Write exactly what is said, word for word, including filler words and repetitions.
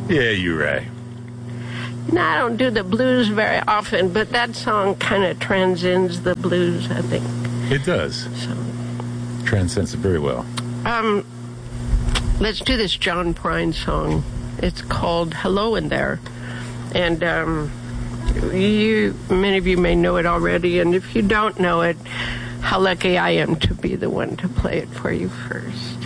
Yeah, you're right. No, I don't do the blues very often, but that song kind of transcends the blues, I think. It does. So, transcends it very well. Um, let's do this John Prine song. It's called Hello in There. And um, you, many of you may know it already, and if you don't know it, how lucky I am to be the one to play it for you first.